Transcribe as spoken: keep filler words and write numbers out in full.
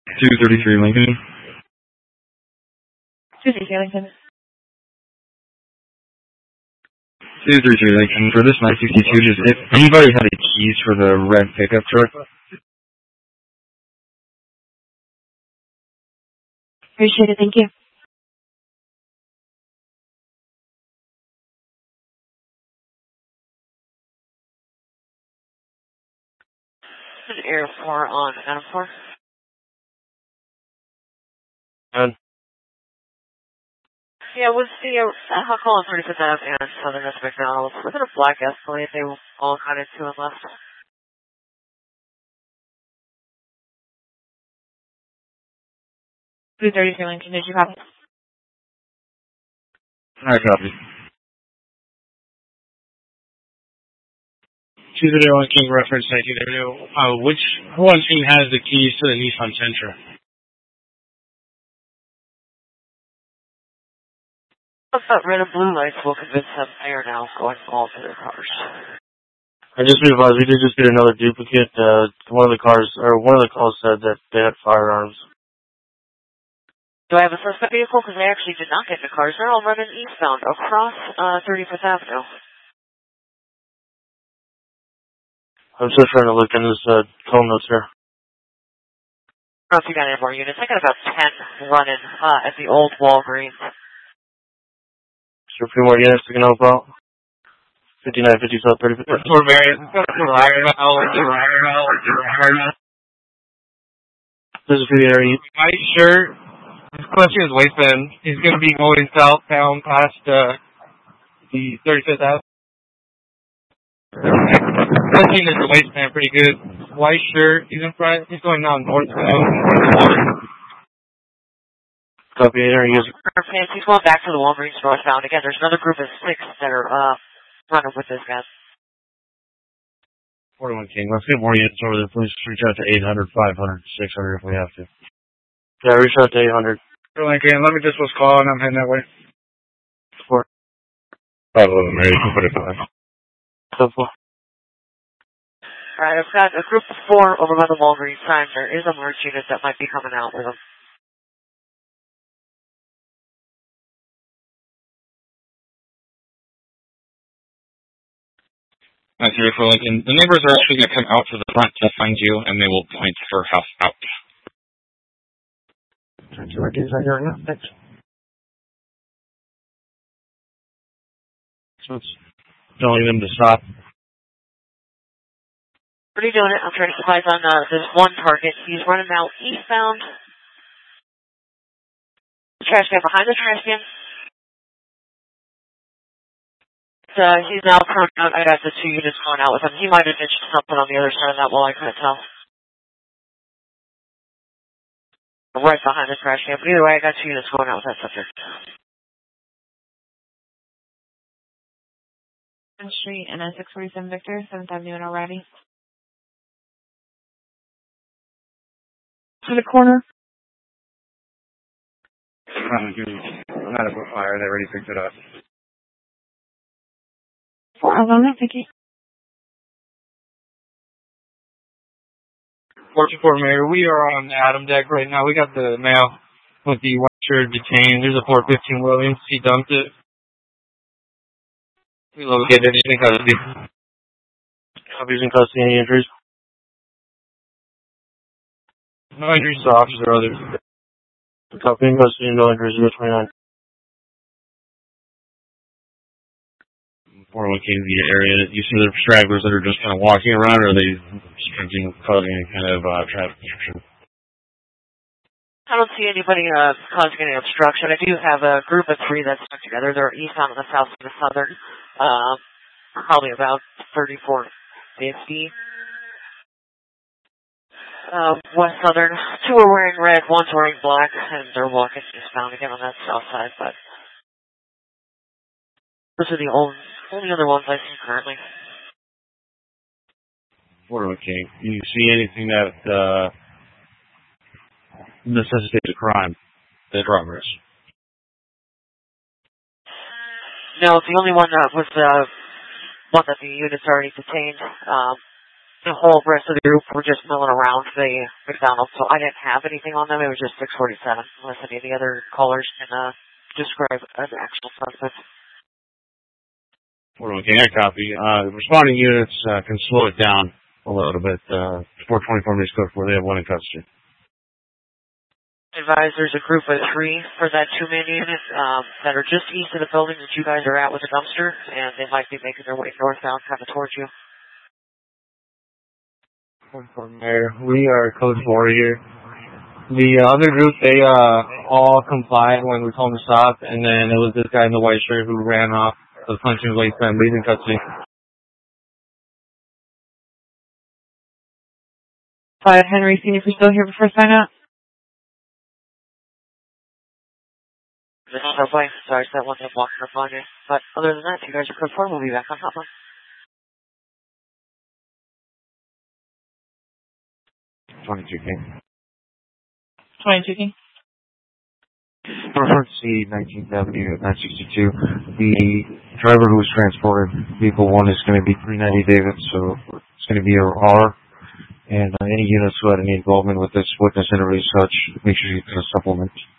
two thirty-three Lincoln. two thirty-three Lincoln. two thirty-three Lincoln. For this nine sixty-two, just if anybody had the keys for the red pickup truck. Appreciate it, thank you. An Air four on Adam four. Good. Yeah, was the uh, I'll call on thirty-fifth Avenue and Southern West McDonald's. Within a black Escalade, they all got into and left. two thirty-three Lincoln, did you copy? I copy. two thirty-one King reference nineteen Avenue. Uh, which who on team has the keys to the Nissan Sentra? But red and blue lights will convince them they are now going all to their cars. I just realized we did just get another duplicate. Uh, one of the cars, or one of the calls said that they had firearms. Do I have a suspect vehicle? Because they actually did not get in the cars. They're all running eastbound across uh, thirty-fifth Avenue. I'm still trying to look in this uh, call notes here. I don't know if you got any more units. I got about ten running uh, at the old Walgreens. Is there a few more units we can know about? fifty-nine, fifty-seven, thirty-five. Fort Marion. There's a few area. White shirt. His clutching his waistband. He's going to be going southbound past uh, the thirty-fifth Avenue. Clutching his waistband pretty good. White shirt. He's in front. He's going down northbound. Copy eight areas. He's going back to the Walgreens northbound. Again, there's another group of six that are uh, running with this guy. forty-one King. Let's get more units over there. Please reach out to eight hundred, five hundred, six hundred if we have to. Yeah, reach out to eight hundred. Lincoln, let me just was calling. I'm heading that way. Four. five eleven, Mary. You can put it five. So four. Alright, I've got a group of four over by the Walgreens sign. There is a merge unit that might be coming out with them. nine zero four Lincoln. The neighbors are actually going to come out to the front to find you, and they will point for house out. Thanks. So it's telling them to stop. What are you doing? I'm trying to keep eyes on uh, this one target. He's running out eastbound. Trash can behind the trash can. Uh, he's now prone out. I got the two units going out with him. He might have ditched something on the other side of that wall. I couldn't tell. Right behind the trash can. But either way, I got two units going out with that subject. Street and a six forty-seven Victor, seventh Avenue and O'Reilly. To the corner. Medical fire. They already picked it up. For Alona, thank you. forty-four Mayor, we are on the Adam deck right now. We got the mail with the white shirt detained. There's a four fifteen Williams. He dumped it. We located anything custody. Copies in custody, any injuries? No injuries to officers or others. Copy in custody, no injuries, zero twenty-nine. four one K the area. You see the stragglers that are just kind of walking around, or are they sprinting, causing any kind of uh, traffic obstruction? I don't see anybody uh, causing any obstruction. I do have a group of three that's stuck together. They're eastbound on the south and the southern. Uh, probably about thirty-four fifty. Uh, west southern. Two are wearing red, one's wearing black, and they're walking eastbound again on that south side. But those are the only, only other ones I see currently. four one K. Do you see anything that uh, necessitates a crime? The progress. No, the only one that was uh, one that the unit's already detained. Um, the whole rest of the group were just milling around the McDonald's, so I didn't have anything on them. It was just six forty-seven, unless any of the other callers can uh, describe an actual suspect. Okay, I copy. Uh, responding units uh, can slow it down a little bit. Uh, four twenty-four minutes code four, they have one in custody. Advise there's a group of three for that two-man unit um, that are just east of the building that you guys are at with the dumpster, and they might be making their way northbound coming towards you. Mayor, we are code four here. The uh, other group, they uh, all complied when we told them to stop, and then it was this guy in the white shirt who ran off the punching waste and leaving custody. Five Henry, senior, if you're still here before sign up. This is Subway. Sorry, so that wasn't blocking our phone here. But other than that, if you guys are code four, we'll be back on hotline. twenty-two King. twenty-two King. Reference C, nineteenth Avenue, nine sixty-two. The driver who was transported, vehicle one, is going to be three ninety David, so it's going to be a R. And uh, any units who had any involvement with this witness interview such, make sure you get a supplement.